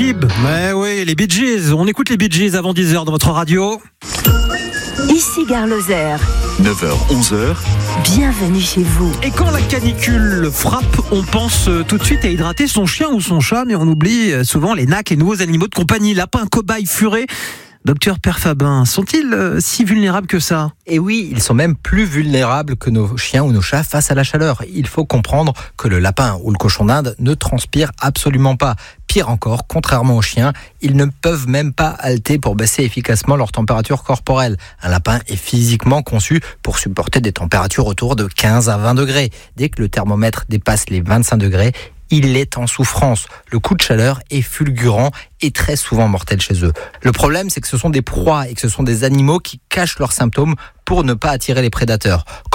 Talib. Mais oui, les Bee Gees. On écoute les Bee Gees avant 10h dans votre radio. Ici Gare Lozère. 9h-11h. Bienvenue chez vous. Et quand la canicule frappe, on pense tout de suite à hydrater son chien ou son chat, mais on oublie souvent les nacs, les nouveaux animaux de compagnie, lapins, cobayes, furets. Docteur Perfabin, sont-ils si vulnérables que ça ? Et oui, ils sont même plus vulnérables que nos chiens ou nos chats face à la chaleur. Il faut comprendre que le lapin ou le cochon d'Inde ne transpire absolument pas. Pire encore, contrairement aux chiens, ils ne peuvent même pas halter pour baisser efficacement leur température corporelle. Un lapin est physiquement conçu pour supporter des températures autour de 15 à 20 degrés. Dès que le thermomètre dépasse les 25 degrés, il est en souffrance. Le coup de chaleur est fulgurant et très souvent mortel chez eux. Le problème, c'est que ce sont des proies et que ce sont des animaux qui cachent leurs symptômes pour ne pas attirer les prédateurs. Quand